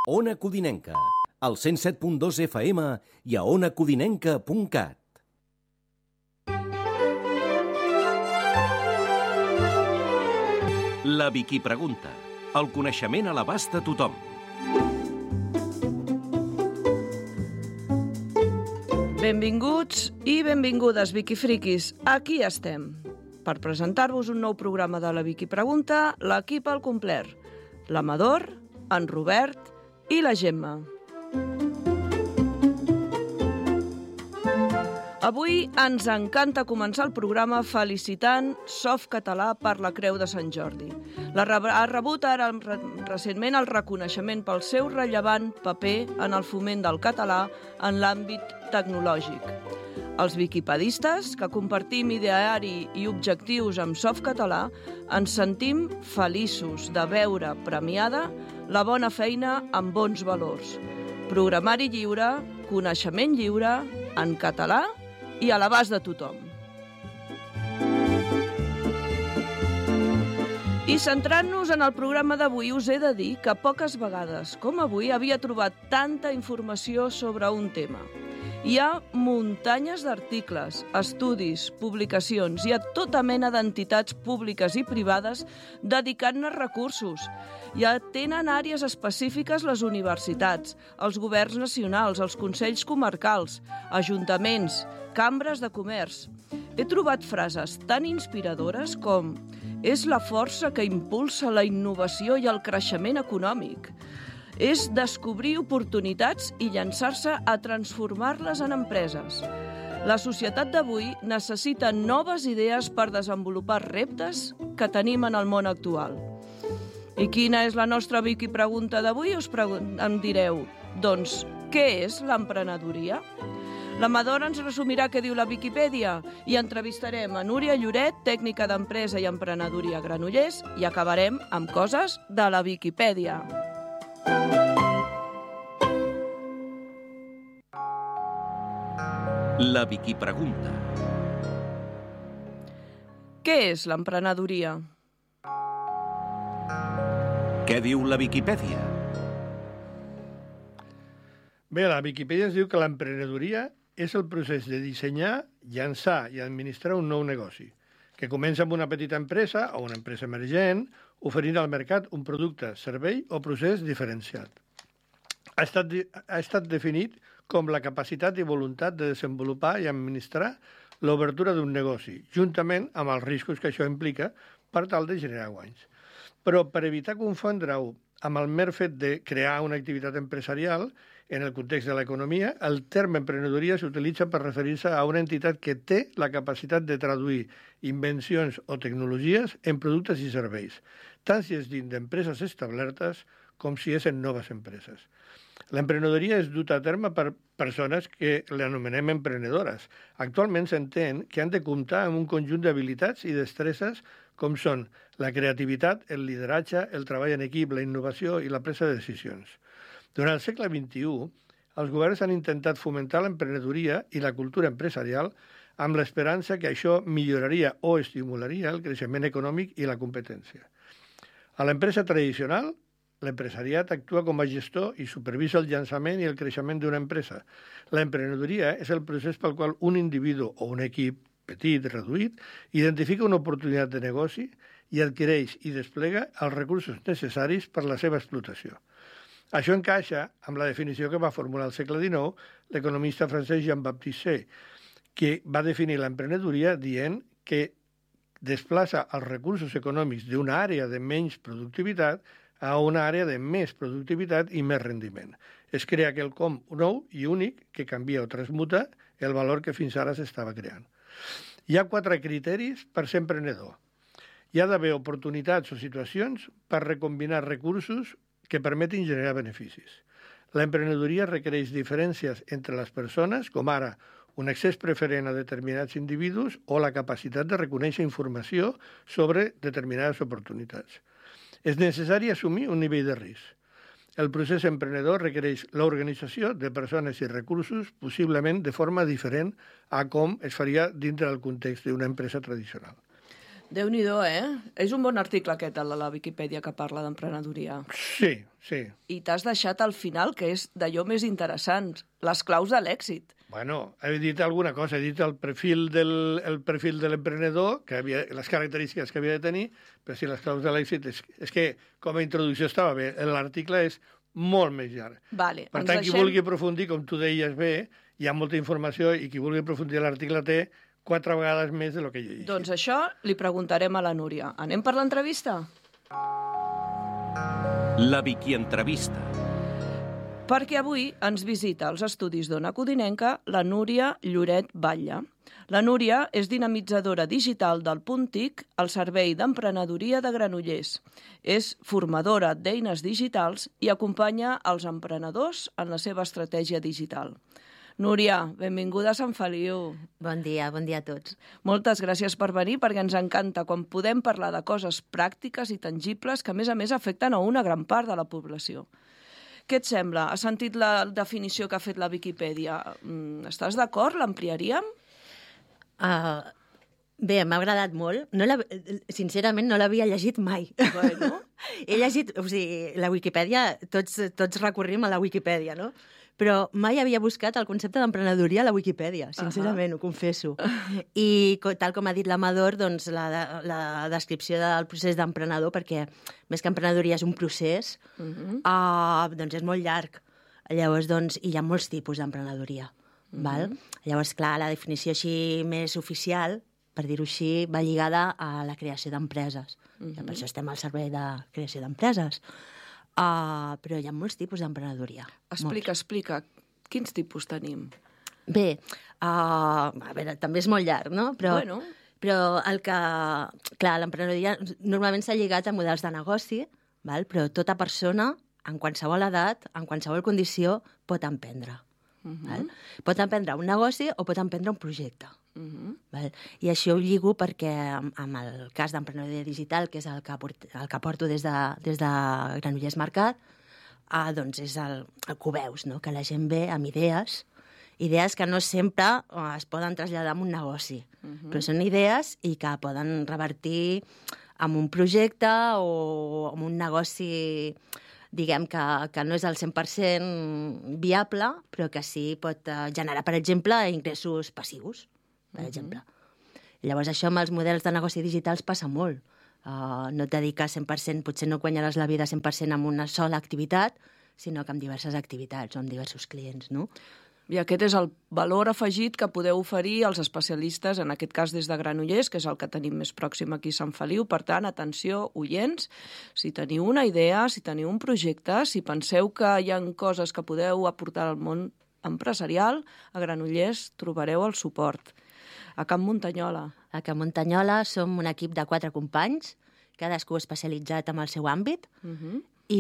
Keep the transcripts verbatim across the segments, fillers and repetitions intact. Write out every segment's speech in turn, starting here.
Ona Codinenca, al cent set punt dos F M i a ona codinenca punt cat. La Vicky Pregunta. El coneixement a l'abast de tothom. Benvinguts i benvingudes, Vicky Friquis. Aquí estem. Per presentar-vos un nou programa de la Vicky Pregunta, l'equip al complet. L'Amador, en Robert i la Gemma. Avui ens encanta començar el programa felicitant Softcatalà per la Creu de Sant Jordi. La re- ha rebut ara recentment el reconeixement pel seu rellevant paper en el foment del català en l'àmbit tecnològic. Els viquipedistes, que compartim ideari i objectius amb Softcatalà, ens sentim feliços de veure premiada la bona feina amb bons valors. Programari lliure, coneixement lliure, en català i a l'abast de tothom. I centrant-nos en el programa d'avui, us he de dir que poques vegades, com avui, havia trobat tanta informació sobre un tema. Hi ha muntanyes d'articles, estudis, publicacions, hi ha tota mena d'entitats públiques i privades dedicant-ne recursos. Ja tenen àrees específiques les universitats, els governs nacionals, els consells comarcals, ajuntaments, cambres de comerç. He trobat frases tan inspiradores com «És la força que impulsa la innovació i el creixement econòmic». És descobrir oportunitats i llançar-se a transformar-les en empreses. La societat d'avui necessita noves idees per desenvolupar reptes que tenim en el món actual. I quina és la nostra Vicky Pregunta d'avui? Us pregun- em direu, doncs, què és l'emprenedoria? L'Amador ens resumirà què diu la Viquipèdia i entrevistarem a Núria Lloret, tècnica d'empresa i emprenedoria a Granollers, i acabarem amb coses de la Viquipèdia. La Vicky Pregunta. Què és l'emprenedoria? Què diu la Viquipèdia? Bé, la Viquipèdia ens diu que l'emprenedoria és el procés de dissenyar, llançar i administrar un nou negoci, que comença amb una petita empresa o una empresa emergent, oferint al mercat un producte, servei o procés diferenciat. Ha estat, ha estat definit com la capacitat i voluntat de desenvolupar i administrar l'obertura d'un negoci, juntament amb els riscos que això implica per tal de generar guanys. Però per evitar confondre-ho amb el mer fet de crear una activitat empresarial, en el context de l'economia, el terme emprenedoria s'utilitza per referir-se a una entitat que té la capacitat de traduir invencions o tecnologies en productes i serveis, tant si és dins d'empreses establertes com si és en noves empreses. L'emprenedoria és duta a terme per persones que l'anomenem emprenedores. Actualment s'entén que han de comptar amb un conjunt d'habilitats i destreses com són la creativitat, el lideratge, el treball en equip, la innovació i la presa de decisions. Durant el segle vint-i-u, els governs han intentat fomentar l'emprenedoria i la cultura empresarial amb l'esperança que això milloraria o estimularia el creixement econòmic i la competència. A l'empresa tradicional, l'empresariat actua com a gestor i supervisa el llançament i el creixement d'una empresa. L'emprenedoria és el procés pel qual un individu o un equip petit, reduït, identifica una oportunitat de negoci i adquireix i desplega els recursos necessaris per a la seva explotació. Això encaixa amb la definició que va formular al segle dinou l'economista francès Jean-Baptiste Say, que va definir l'emprenedoria dient que desplaça els recursos econòmics d'una àrea de menys productivitat a una àrea de més productivitat i més rendiment. Es crea quelcom nou i únic que canvia o transmuta el valor que fins ara s'estava creant. Hi ha quatre criteris per ser emprenedor. Hi ha d'haver oportunitats o situacions per recombinar recursos que permetin generar beneficis. L'emprenedoria requereix diferències entre les persones, com ara un accés preferent a determinats individus o la capacitat de reconèixer informació sobre determinades oportunitats. És necessari assumir un nivell de risc. El procés emprenedor requereix l'organització de persones i recursos, possiblement de forma diferent a com es faria dintre del context d'una empresa tradicional. Déu-n'hi-do, eh? És un bon article aquest, el de la Viquipèdia, que parla d'emprenedoria. Sí, sí. I t'has deixat al final, que és d'allò més interessant, les claus de l'èxit. Bueno, he dit alguna cosa, he dit el perfil del, el perfil de l'emprenedor, que havia, les característiques que havia de tenir, però si les claus de l'èxit... És, és que, com a introducció estava bé, l'article és molt més llarg. Vale, per tant, qui deixem... vulgui aprofundir, com tu deies bé, hi ha molta informació i qui vulgui aprofundir l'article té quatre vegades més de lo que jo he dit. Doncs això li preguntarem a la Núria. Anem per l'entrevista? La Vicky Entrevista. Perquè avui ens visita als estudis d'Ona Codinenca la Núria Lloret Batlle. La Núria és dinamitzadora digital del Punt T I C, el Servei d'Emprenedoria de Granollers. És formadora d'eines digitals i acompanya els emprenedors en la seva estratègia digital. Núria, benvinguda a Sant Feliu. Bon dia, bon dia a tots. Moltes gràcies per venir, perquè ens encanta quan podem parlar de coses pràctiques i tangibles que, a més a més, afecten a una gran part de la població. Què et sembla? Has sentit la definició que ha fet la Viquipèdia? Estàs d'acord? L'ampliaríem? Uh, bé, m'ha agradat molt. No la, sincerament, no l'havia llegit mai. Bueno. He llegit, o sigui, la Viquipèdia, tots, tots recorrim a la Viquipèdia, no? Però mai havia buscat el concepte d'emprenedoria a la Viquipèdia, sincerament, uh -huh. ho confesso. I tal com ha dit l'Amador, doncs, la, la descripció del procés d'emprenedor, perquè més que emprenedoria és un procés, uh -huh. uh, doncs és molt llarg. Llavors, doncs, hi ha molts tipus d'emprenedoria. Uh -huh. Val? Llavors, clar, la definició així més oficial, per dir-ho així, va lligada a la creació d'empreses. Uh -huh. Per això estem al servei de creació d'empreses. Uh, però hi ha molts tipus d'emprenedoria. Explica, molts. explica. Quins tipus tenim? Bé, uh, a veure, també és molt llarg, no? Però, bueno. però el que... Clar, l'emprenedoria normalment s'ha lligat a models de negoci, val? Però tota persona, en qualsevol edat, en qualsevol condició, pot emprendre. Uh -huh. Val? Pot emprendre un negoci o pot emprendre un projecte. Uh -huh. Val? I això ho lligo perquè, amb el cas d'emprenedoria digital, que és el que, port, el que porto des de, des de Granollers Mercat, eh, doncs és el, el que ho veus, no? Que la gent ve amb idees, idees que no sempre eh, es poden traslladar a un negoci, uh -huh. però són idees i que poden revertir en un projecte o en un negoci, diguem que, que no és al cent per cent viable, però que sí pot generar, per exemple, ingressos passius, per uh-huh. exemple. Llavors, això amb els models de negoci digitals passa molt. Uh, no et dediques cent per cent, potser no guanyaràs la vida cent per cent amb una sola activitat, sinó que amb diverses activitats o amb diversos clients, no? I aquest és el valor afegit que podeu oferir als especialistes, en aquest cas des de Granollers, que és el que tenim més pròxim aquí a Sant Feliu. Per tant, atenció, oients, si teniu una idea, si teniu un projecte, si penseu que hi ha coses que podeu aportar al món empresarial, a Granollers trobareu el suport. A Camp Muntanyola. A Camp Muntanyola som un equip de quatre companys, cadascú especialitzat en el seu àmbit, uh-huh.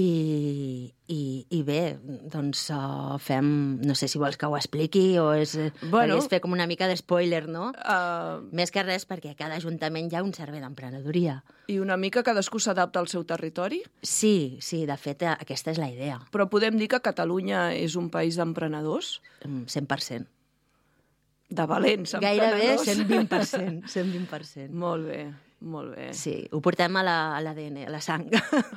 I, i, i bé, doncs uh, fem... No sé si vols que ho expliqui o és, bueno, és fer com una mica d'espoiler, no? Uh, Més que res perquè a cada ajuntament hi ha un servei d'emprenedoria. I una mica cadascú s'adapta al seu territori? Sí, sí, de fet aquesta és la idea. Però podem dir que Catalunya és un país d'emprenedors? cent per cent. De valents emprenedors? Gairebé cent vint per cent. cent vint per cent. Molt bé. Molt bé. Sí, ho portem a l'A D N, a la sang.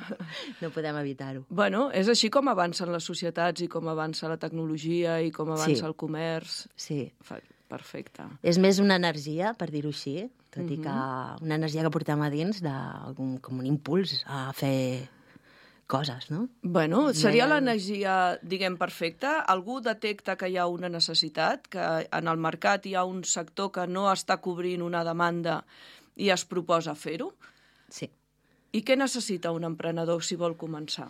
No podem evitar-ho. Bueno, és així com avancen les societats i com avança la tecnologia i com avança sí. el comerç. Sí. Perfecte. És més una energia, per dir-ho així, tot uh-huh. i que una energia que portem a dins de, com un impuls a fer coses, no? Bueno, seria l'energia, diguem, perfecta. Algú detecta que hi ha una necessitat, que en el mercat hi ha un sector que no està cobrint una demanda i es proposa fer-ho? Sí. I què necessita un emprenedor si vol començar?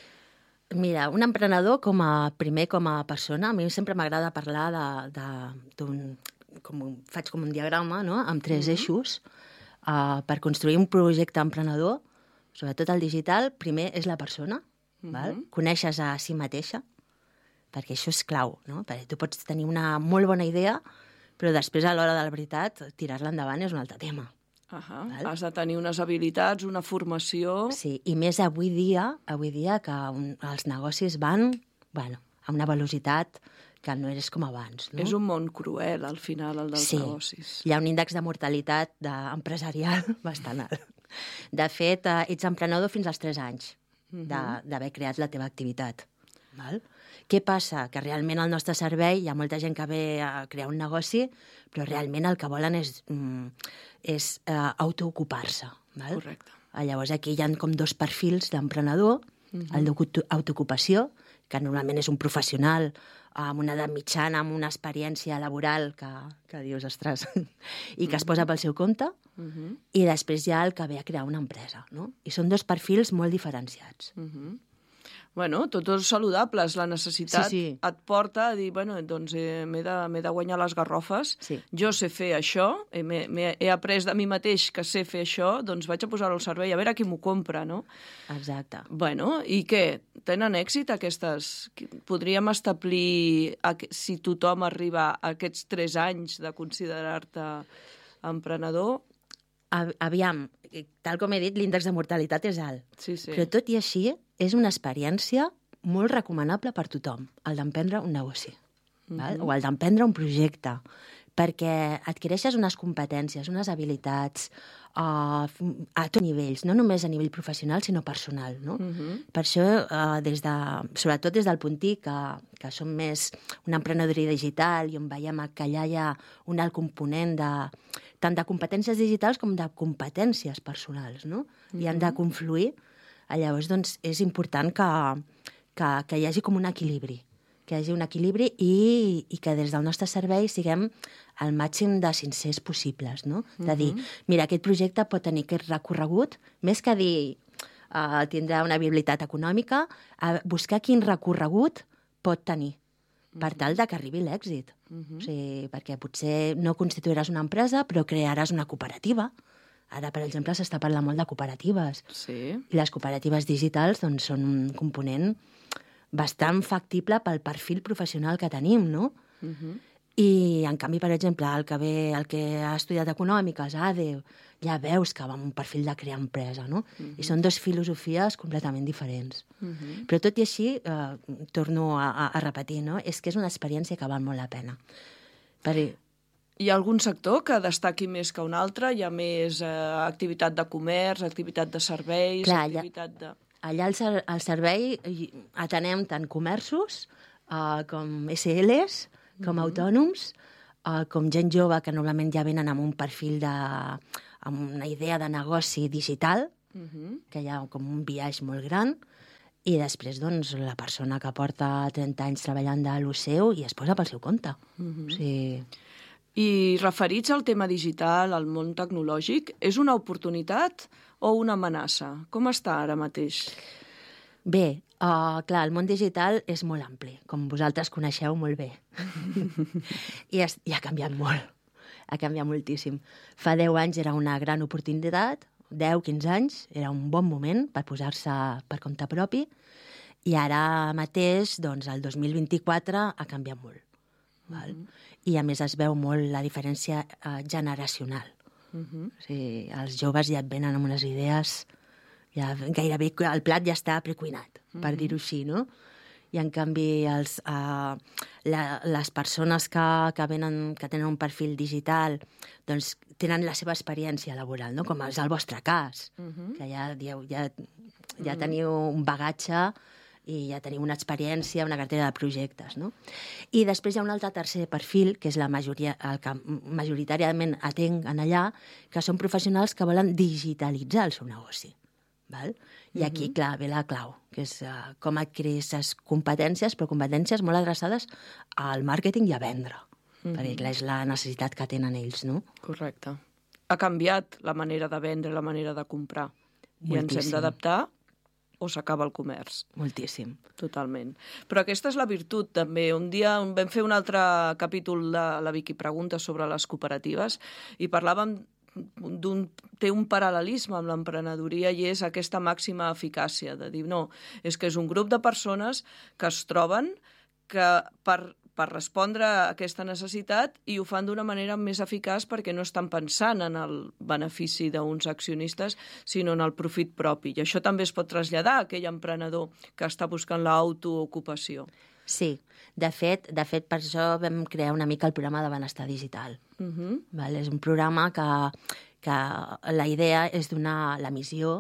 Mira, un emprenedor, com a primer com a persona, a mi sempre m'agrada parlar de, de, d'un... Com, faig com un diagrama, no?, amb tres mm-hmm. eixos. Uh, per construir un projecte emprenedor, sobretot el digital, primer és la persona, mm-hmm. val? Coneixes a si mateixa, perquè això és clau, no? Perquè tu pots tenir una molt bona idea, però després, a l'hora de la veritat, tirar-la endavant és un altre tema. Uh-huh. Has de tenir unes habilitats, una formació... Sí, i més avui dia, avui dia que un, els negocis van, bueno, a una velocitat que no eres com abans. No? És un món cruel, al final, el dels sí. negocis. Hi ha un índex de mortalitat de... empresarial bastant alt. De fet, eh, ets emprenedor fins als tres anys d'haver creat la teva activitat. Val? Què passa? Que realment al nostre servei hi ha molta gent que ve a crear un negoci, però realment el que volen és, mm, és uh, autoocupar-se. Val? Correcte. Llavors aquí hi ha com dos perfils d'emprenedor, uh-huh. el d'autoocupació, que normalment és un professional amb una edat mitjana, amb una experiència laboral que, que dius, ostres, i que es posa pel seu compte, uh-huh. i després hi ha el que ve a crear una empresa. No? I són dos perfils molt diferenciats. Uh-huh. Bueno, tots dos saludables. La necessitat sí, sí. et porta a dir, bueno, doncs eh, m'he de, m'he de guanyar les garrofes, sí. jo sé fer això, he, m'he, he après de mi mateix que sé fer això, doncs vaig a posar-ho al servei, a veure qui m'ho compra, no? Exacte. Bueno, i què? Tenen èxit aquestes? Podríem establir, si tothom arriba a aquests tres anys de considerar-te emprenedor? Aviam, tal com he dit, l'índex de mortalitat és alt. Sí, sí. Però tot i així, és una experiència molt recomanable per tothom, el d'emprendre un negoci, mm-hmm. val? O el d'emprendre un projecte, perquè adquireixes unes competències, unes habilitats uh, a tots nivells, no només a nivell professional, sinó personal. No? Mm-hmm. Per això, uh, des de, sobretot des del Puntí, que, que som més una emprenedoria digital i on veiem que allà hi ha un alt component de, tant de competències digitals com de competències personals, no? Mm-hmm. I han de confluir. Llavors, doncs, és important que, que, que hi hagi com un equilibri, que hi hagi un equilibri i, i que des del nostre servei siguem el màxim de sincers possibles, no? De dir, mira, aquest projecte pot tenir aquest recorregut, més que dir uh, tindrà una viabilitat econòmica, a buscar quin recorregut pot tenir per tal de que arribi l'èxit. Uh-huh. O sigui, perquè potser no constituiràs una empresa, però crearàs una cooperativa. Ara, per exemple, s'està parlant molt de cooperatives. Sí. I les cooperatives digitals doncs, són un component bastant factible pel perfil professional que tenim, no? Uh-huh. I, en canvi, per exemple, el que, ve, el que ha estudiat econòmiques, A D E, ja veus que va amb un perfil de crear empresa, no? Uh-huh. I són dues filosofies completament diferents. Uh-huh. Però tot i així, eh, torno a, a repetir, no? És que és una experiència que val molt la pena. Per... Hi ha algun sector que destaqui més que un altre? Hi ha més eh, activitat de comerç, activitat de serveis, Clar, activitat de... Allà al, ser, al servei atenem tant comerços uh, com S Ls, com uh-huh. autònoms, uh, com gent jove que normalment ja venen amb un perfil de... amb una idea de negoci digital, uh-huh. que hi ha com un biaix molt gran, i després, doncs, la persona que porta trenta anys treballant de lo seu i es posa pel seu compte. Uh-huh. O sigui... I referits al tema digital, al món tecnològic, és una oportunitat o una amenaça? Com està ara mateix? Bé, uh, clar, el món digital és molt ampli, com vosaltres coneixeu molt bé. I, es, I ha canviat molt, ha canviat moltíssim. Fa deu anys era una gran oportunitat, deu, quinze anys, era un bon moment per posar-se per compte propi, i ara mateix, doncs, el dos mil vint-i-quatre ha canviat molt. Val? Mm-hmm. I a més es veu molt la diferència eh, generacional. Mm-hmm. O sigui, els joves ja et venen amb unes idees, ja gairebé el plat ja està precuinat, mm-hmm. per dir-ho així, no? I en canvi els, eh, la, les persones que, que, venen, que tenen un perfil digital doncs tenen la seva experiència laboral, no? Com és el vostre cas, mm-hmm. que ja, ja, ja, ja teniu un bagatge i ja tenim una experiència, una cartera de projectes, no? I després hi ha un altre tercer perfil, que és la majoria, el que majoritàriament atenc en allà, que són professionals que volen digitalitzar el seu negoci. Val? I aquí, clar, ve la clau, que és uh, com adquirir aquestes competències, però competències molt adreçades al màrqueting i a vendre, mm-hmm. perquè clar, és la necessitat que tenen ells, no? Correcte. Ha canviat la manera de vendre, la manera de comprar. Moltíssim. I ens hem d'adaptar o s'acaba el comerç. Moltíssim. Totalment. Però aquesta és la virtut, també. Un dia vam fer un altre capítol de la Vicky Pregunta sobre les cooperatives i parlàvem d'un, té un paral·lelisme amb l'emprenedoria i és aquesta màxima eficàcia de dir, no, és que és un grup de persones que es troben que per, per respondre a aquesta necessitat i ho fan d'una manera més eficaç perquè no estan pensant en el benefici d'uns accionistes, sinó en el profit propi. I això també es pot traslladar a aquell emprenedor que està buscant l'autoocupació. Sí. De fet, de fet, per això vam crear una mica el programa de benestar digital. Uh -huh. Val? És un programa que, que la idea és donar la missió.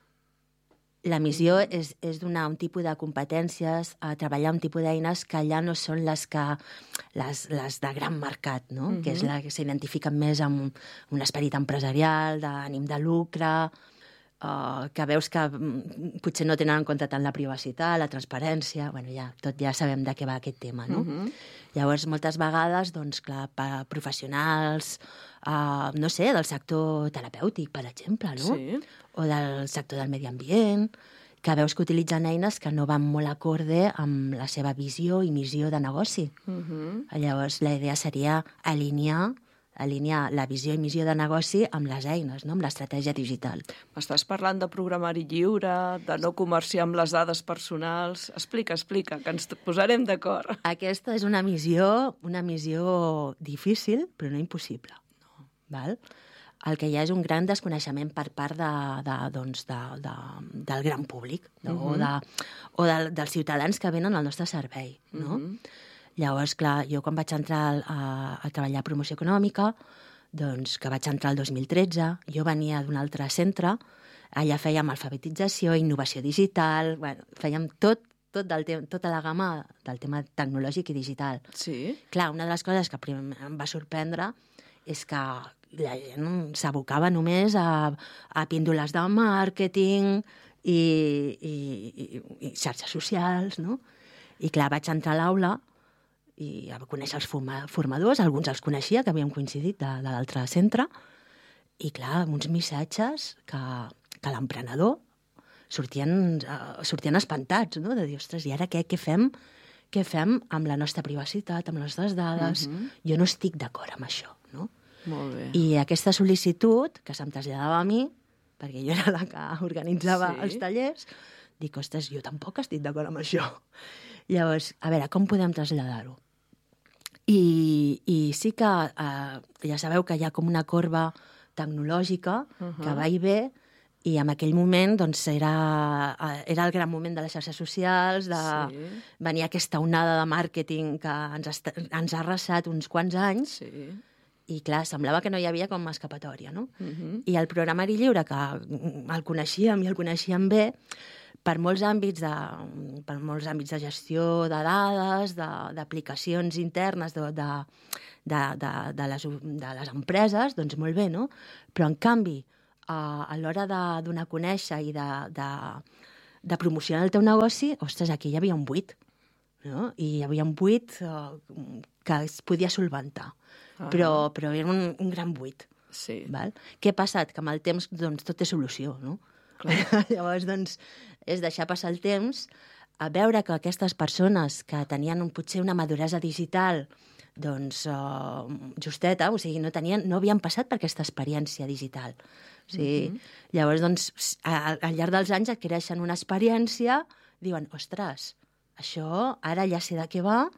La missió és, és donar un tipus de competències, a treballar un tipus d'eines que allà no són les que les, les de gran mercat, no? Uh-huh. Que és la que s'identifiquen més amb un, un esperit empresarial, d'ànim de lucre, uh, que veus que mm, potser no tenen en compte tant la privacitat, la transparència... Bueno, ja, tot ja sabem de què va aquest tema, no? Uh-huh. Llavors, moltes vegades, doncs, clar, per professionals, uh, no sé, del sector terapèutic, per exemple, no? Sí. O del sector del medi ambient, que veus que utilitzen eines que no van molt acorde amb la seva visió i missió de negoci. Uh-huh. Llavors, la idea seria alinear, alinear la visió i missió de negoci amb les eines, no? Amb l'estratègia digital. M'estàs parlant de programari lliure, de no comerciar amb les dades personals... Explica, explica, que ens posarem d'acord. Aquesta és una missió, una missió difícil, però no impossible. No. Val? El que hi ha és un gran desconeixement per part de, de, doncs, de, de, del gran públic, no? uh-huh. o, de, o de, dels ciutadans que venen al nostre servei. No? Uh-huh. Llavors, clar, jo quan vaig entrar a, a treballar a promoció econòmica, doncs que vaig entrar el dos mil tretze, jo venia d'un altre centre, allà fèiem alfabetització, innovació digital, bueno, fèiem tot, tot del te- tota la gamma del tema tecnològic i digital. Sí. Clar, una de les coses que primer em va sorprendre és que la gent s'abocava només a, a píndoles de màrqueting i, i, i, i xarxes socials, no? I clar, vaig entrar a l'aula i a conèixer els forma- formadors, alguns els coneixia, que havíem coincidit de, de l'altre centre, i clar, amb uns missatges que, que l'emprenedor sortien, uh, sortien espantats, no? De dir, ostres, i ara què, què fem? Què fem amb la nostra privacitat, amb les nostres dades? Uh-huh. Jo no estic d'acord amb això, no? Molt bé. I aquesta sol·licitud, que se'm traslladava a mi, perquè jo era la que organitzava Sí. els tallers, dic, ostres, jo tampoc estic d'acord amb això. Llavors, a veure, com podem traslladar-ho? I, i sí que eh, ja sabeu que hi ha com una corba tecnològica uh-huh. que va i ve, i en aquell moment doncs, era, eh, era el gran moment de les xarxes socials, de Sí. venir aquesta onada de màrqueting que ens, est- ens ha arrasat uns quants anys, Sí. i clar, semblava que no hi havia com escapatòria, no? Uh-huh. I el programari lliure, que el coneixíem i el coneixíem bé, per molts àmbits de, per molts àmbits de gestió de dades, de- d'aplicacions internes de, de, de, de, de, les, de les empreses, doncs molt bé, no? Però, en canvi, a, a l'hora de donar a conèixer i de, de, de promocionar el teu negoci, ostres, aquí hi havia un buit, no? I hi havia un buit eh, que es podia solventar. Ah. Però, però era un, un gran buit. Sí. Val? Què ha passat? Que amb el temps doncs, tot té solució, no? Llavors, doncs, és deixar passar el temps, a veure que aquestes persones que tenien un, potser una maduresa digital doncs, uh, justeta, o sigui, no, tenien, no havien passat per aquesta experiència digital. O sigui, uh-huh. Llavors, doncs, a, al llarg dels anys adquireixen una experiència, diuen, ostres, això ara ja sé de què va,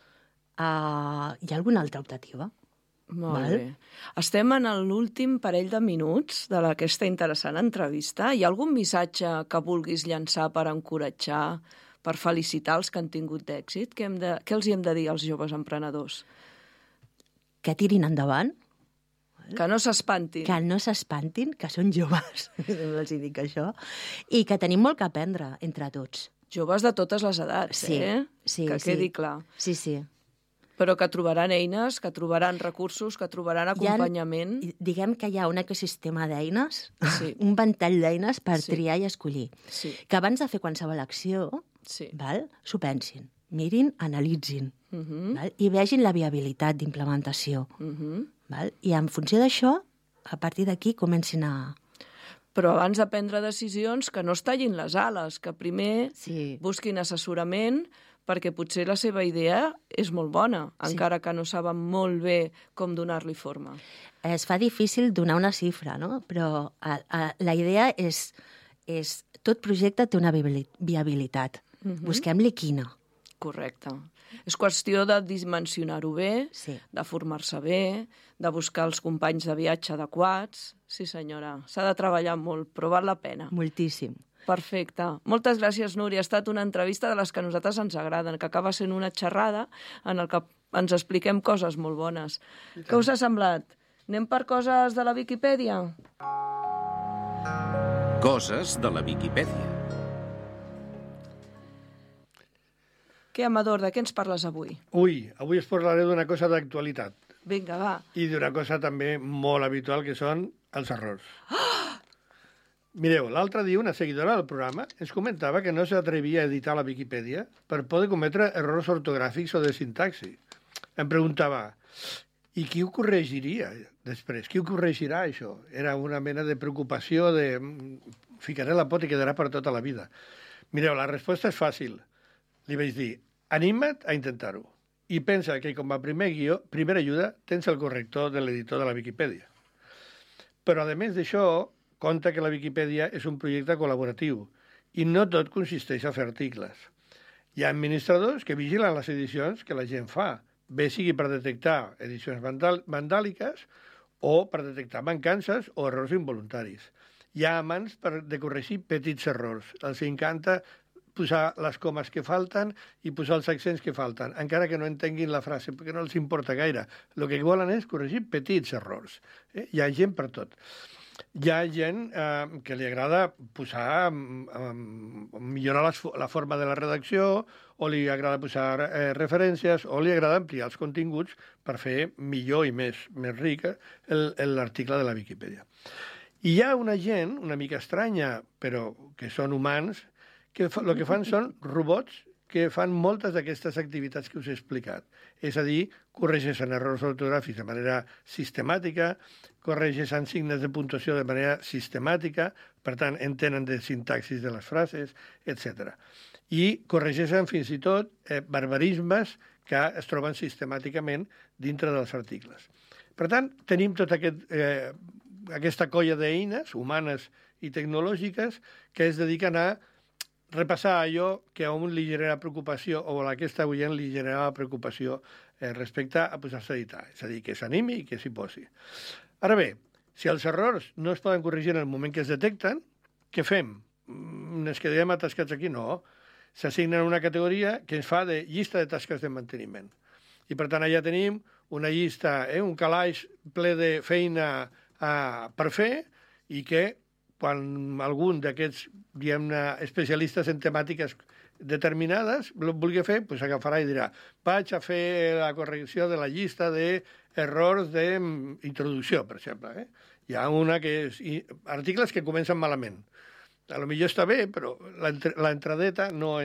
uh, hi ha alguna altra optativa? Molt Val? bé. Estem en l'últim parell de minuts de aquesta interessant entrevista. Hi ha algun missatge que vulguis llançar per encoratjar, per felicitar els que han tingut d'èxit? Què, hem de, què els hi hem de dir als joves emprenedors? Que tirin endavant, Que no s'espantin. que no s'espantin, que són joves, els hi dic això, i que tenim molt que aprendre entre tots. Joves de totes les edats, Sí, eh? sí, que sí. quedi clar. Sí, sí. Però que trobaran eines, que trobaran recursos, que trobaran acompanyament. Hi ha, diguem que hi ha un ecosistema d'eines, Sí. un ventall d'eines per Sí. triar i escollir. Sí, Que abans de fer qualsevol acció, sí. val, s'ho pensin, mirin, analitzin, Uh -huh. val, i vegin la viabilitat d'implementació. Uh -huh. Val? I en funció d'això, a partir d'aquí comencin a... Però abans de prendre decisions, que no es tallin les ales, que primer Sí. busquin assessorament, perquè potser la seva idea és molt bona, Sí. encara que no saben molt bé com donar-li forma. Es fa difícil donar una xifra, no? Però a, a, la idea és, és... Tot projecte té una viabili- viabilitat. Uh -huh. Busquem-li quina. Correcte. És qüestió de dimensionar-ho bé, Sí. de formar-se bé, de buscar els companys de viatge adequats. Sí, senyora, s'ha de treballar molt, però val la pena. Moltíssim. Perfecte. Moltes gràcies, Núria. Ha estat una entrevista de les que a nosaltres ens agraden, que acaba sent una xerrada en el que ens expliquem coses molt bones. Què us ha semblat? Anem per coses de la Viquipèdia? Coses de la Viquipèdia. Què, Amador, de què ens parles avui? Ui, avui us parlaré d'una cosa d'actualitat. Vinga, va. I d'una cosa també molt habitual, que són els errors. Mireu, l'altre dia una seguidora del programa ens comentava que no s'atrevia a editar la Viquipèdia per poder cometre errors ortogràfics o de sintaxi. Em preguntava, i qui ho corregiria després? Qui ho corregirà, això? Era una mena de preocupació de ficaré la pota i quedarà per tota la vida. Mireu, la resposta és fàcil. Li vaig dir, anima't a intentar-ho. I pensa que com a primer guió, primera ajuda, tens el corrector de l'editor de la Viquipèdia. Però, a més d'això, compta que la Viquipèdia és un projecte col·laboratiu i no tot consisteix a fer articles. Hi ha administradors que vigilen les edicions que la gent fa, bé sigui per detectar edicions vandàliques o per detectar mancances o errors involuntaris. Hi ha amants per de corregir petits errors. Els encanta posar les comes que falten i posar els accents que falten, encara que no entenguin la frase, perquè no els importa gaire. El que volen és corregir petits errors. Eh? Hi ha gent per tot. Hi ha gent eh, que li agrada posar, eh, millorar les, la forma de la redacció, o li agrada posar eh, referències, o li agrada ampliar els continguts per fer millor i més, més ric l'article de la Viquipèdia. I hi ha una gent, una mica estranya, però que són humans, que el que fan són robots que fan moltes d'aquestes activitats que us he explicat. És a dir, corregeixen errors ortogràfics de manera sistemàtica, corregeixen signes de puntuació de manera sistemàtica, per tant, entenen de sintaxis de les frases, etcètera. I corregeixen fins i tot eh, barbarismes que es troben sistemàticament dintre dels articles. Per tant, tenim tota aquest, eh, aquesta colla d'eines humanes i tecnològiques que es dediquen a repassar allò que a un li genera preocupació o a aquesta oient li generava preocupació eh, respecte a posar-se a editar. És a dir, que s'animi i que s'hi posi. Ara bé, si els errors no es poden corregir en el moment que es detecten, què fem? Ens quedem atascats aquí? No. S'assignen una categoria que ens fa de llista de tasques de manteniment. I per tant allà tenim una llista, eh, un calaix ple de feina eh, per fer i que quan algun d'aquests especialistes en temàtiques determinades el vulgui fer, doncs agafarà i dirà vaig a fer la correcció de la llista d'errors d'introducció, per exemple. Eh? Hi ha una que és articles que comencen malament. A lo millor està bé, però l'entradeta no és